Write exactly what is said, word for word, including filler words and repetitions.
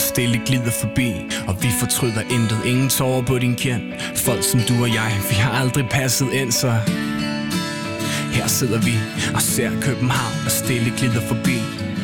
stille glider forbi, og vi fortryder intet, ingen tårer på din kind. Folk som du og jeg, vi har aldrig passet ind, så her sidder vi og ser København, der stille glider forbi.